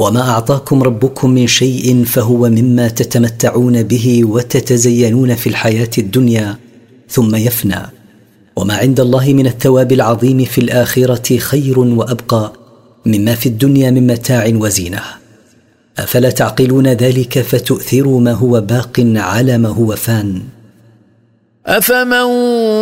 وما أعطاكم ربكم من شيء فهو مما تتمتعون به وتتزينون في الحياة الدنيا ثم يفنى، وما عند الله من الثواب العظيم في الآخرة خير وأبقى مما في الدنيا من متاع وزينة. أفلا تعقلون ذلك فتؤثروا ما هو باق على ما هو فان؟ أفمن